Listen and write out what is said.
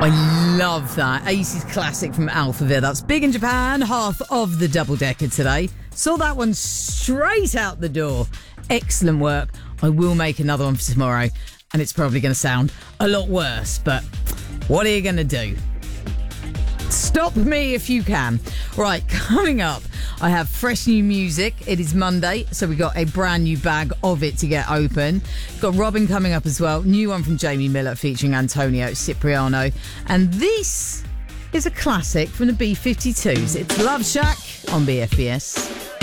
I love that. 80s classic from Alphaville. That's Big in Japan, half of the double decker today. Saw that one straight out the door. Excellent work. I will make another one for tomorrow, and it's probably going to sound a lot worse, but what are you going to do? Stop me if you can. Right, coming up, I have fresh new music. It is Monday, so we got a brand new bag of it to get open. Got Robin coming up as well. New one from Jamie Miller featuring Antonio Cipriano. And this is a classic from the B-52s. It's Love Shack on BFBS.